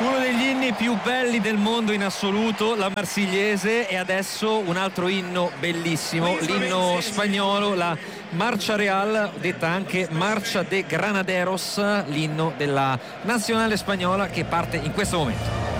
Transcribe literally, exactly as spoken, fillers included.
Uno degli inni più belli del mondo in assoluto, la Marsigliese, e adesso un altro inno bellissimo, l'inno spagnolo, la Marcha Real, detta anche Marcha de Granaderos, l'inno della nazionale spagnola che parte in questo momento.